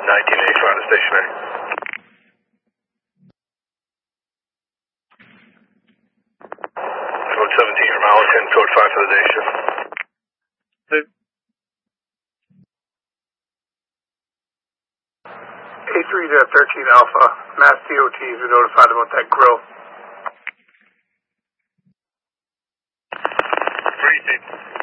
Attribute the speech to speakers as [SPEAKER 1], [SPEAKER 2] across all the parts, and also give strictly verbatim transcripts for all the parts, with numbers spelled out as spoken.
[SPEAKER 1] nineteen eighty-five to stationary. Code seventeen, you're mile ten, code five for the day shift.
[SPEAKER 2] A three to thirteen Alpha, Mass D O T has been notified about that grill.
[SPEAKER 1] Briefing.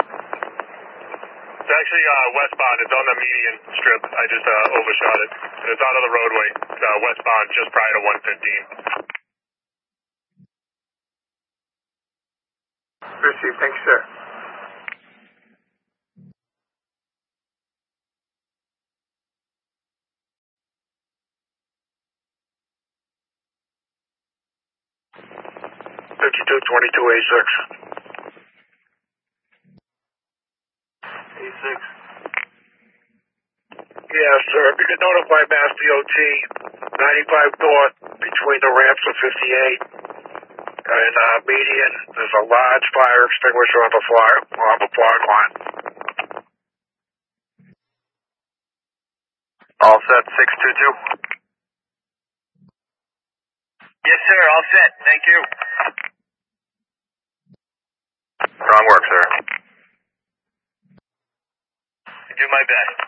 [SPEAKER 1] It's actually uh, westbound. It's on the median strip. I just uh, overshot it. And it's out of the roadway. It's uh, westbound just prior to one fifteen.
[SPEAKER 2] Received. Thank you, sir.
[SPEAKER 1] fifty-two twenty-two A six.
[SPEAKER 2] A six.
[SPEAKER 1] Yeah, sir. You can notify Mass D O T ninety-five north between the ramps of fifty-eight and uh, median. There's a large fire extinguisher on the flag on the flag line. All set. six two two.
[SPEAKER 3] Yes, sir. All set. Thank you.
[SPEAKER 1] Strong work, sir.
[SPEAKER 3] I do my best.